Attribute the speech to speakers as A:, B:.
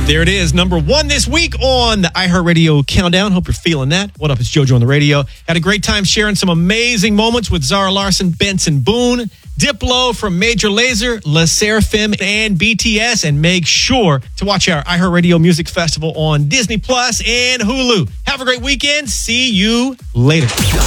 A: There it is, number one this week on the iHeartRadio Countdown. Hope you're feeling that. What up, it's JoJo on the radio. Had a great time sharing some amazing moments with Zara Larsson, Benson Boone, Diplo from Major Lazer, LE SSERAFIM, and BTS. And make sure to watch our iHeartRadio Music Festival on Disney Plus and Hulu. Have a great weekend. See you later.